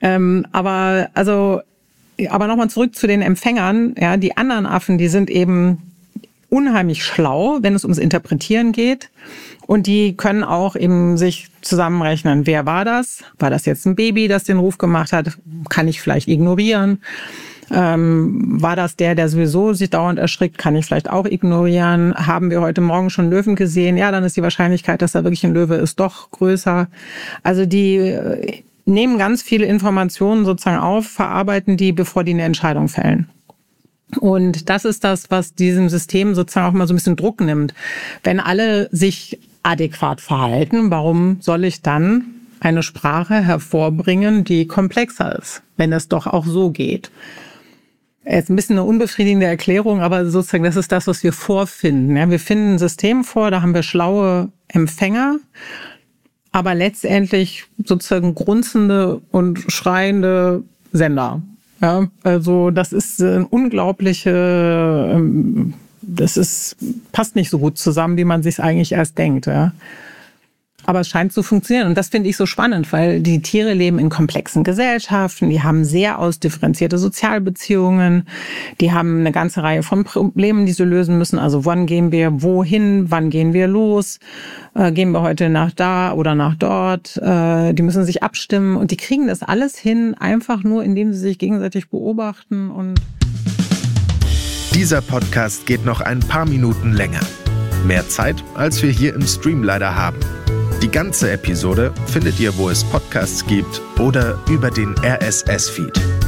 Aber nochmal zurück zu den Empfängern. Ja, die anderen Affen, die sind eben unheimlich schlau, wenn es ums Interpretieren geht. Und die können auch eben sich zusammenrechnen, wer war das? War das jetzt ein Baby, das den Ruf gemacht hat? Kann ich vielleicht ignorieren? War das der sowieso sich dauernd erschrickt? Kann ich vielleicht auch ignorieren? Haben wir heute Morgen schon Löwen gesehen? Ja, dann ist die Wahrscheinlichkeit, dass da wirklich ein Löwe ist, doch größer. Also die nehmen ganz viele Informationen sozusagen auf, verarbeiten die, bevor die eine Entscheidung fällen. Und das ist das, was diesem System sozusagen auch mal so ein bisschen Druck nimmt. Wenn alle sich adäquat verhalten, warum soll ich dann eine Sprache hervorbringen, die komplexer ist, wenn es doch auch so geht? Jetzt ein bisschen eine unbefriedigende Erklärung, aber sozusagen das ist das, was wir vorfinden. Ja, wir finden ein System vor, da haben wir schlaue Empfänger, aber letztendlich sozusagen grunzende und schreiende Sender. Ja, also das ist ein passt nicht so gut zusammen, wie man sich eigentlich erst denkt. Ja. Aber es scheint zu funktionieren. Und das finde ich so spannend, weil die Tiere leben in komplexen Gesellschaften, die haben sehr ausdifferenzierte Sozialbeziehungen, die haben eine ganze Reihe von Problemen, die sie lösen müssen. Also wann gehen wir wohin, wann gehen wir los, gehen wir heute nach da oder nach dort. Die müssen sich abstimmen und die kriegen das alles hin, einfach nur, indem sie sich gegenseitig beobachten. Und dieser Podcast geht noch ein paar Minuten länger. Mehr Zeit, als wir hier im Stream leider haben. Die ganze Episode findet ihr, wo es Podcasts gibt oder über den RSS-Feed.